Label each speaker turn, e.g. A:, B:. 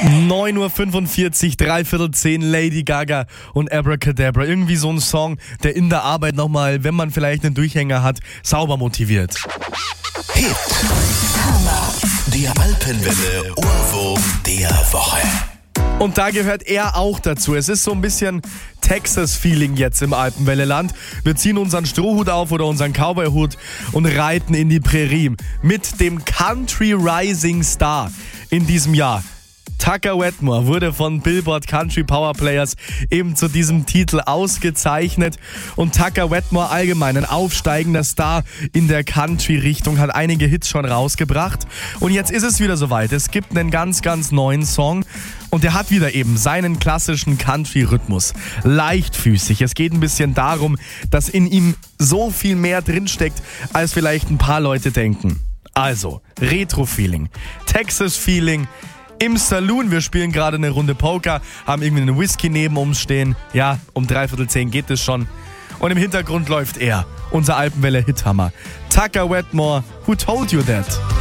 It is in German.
A: 9.45 Uhr, 9:45, Lady Gaga und Abracadabra. Irgendwie so ein Song, der in der Arbeit nochmal, wenn man vielleicht einen Durchhänger hat, sauber motiviert.
B: Hit. Der Alpenwelle Ohrwurm der Woche.
A: Und da gehört er auch dazu. Es ist so ein bisschen Texas-Feeling jetzt im Alpenwelle-Land. Wir ziehen unseren Strohhut auf oder unseren Cowboy-Hut und reiten in die Prärie mit dem Country Rising Star in diesem Jahr. Tucker Wetmore wurde von Billboard Country Power Players eben zu diesem Titel ausgezeichnet. Und Tucker Wetmore, allgemein ein aufsteigender Star in der Country-Richtung, hat einige Hits schon rausgebracht. Und jetzt ist es wieder soweit. Es gibt einen ganz, ganz neuen Song. Und der hat wieder eben seinen klassischen Country-Rhythmus. Leichtfüßig. Es geht ein bisschen darum, dass in ihm so viel mehr drinsteckt, als vielleicht ein paar Leute denken. Also, Retro-Feeling, Texas-Feeling, im Saloon, wir spielen gerade eine Runde Poker, haben irgendwie einen Whisky neben uns stehen. Ja, um 9:45 geht es schon. Und im Hintergrund läuft er, unser Alpenwelle-Hithammer. Tucker Wetmore, Who Told You That?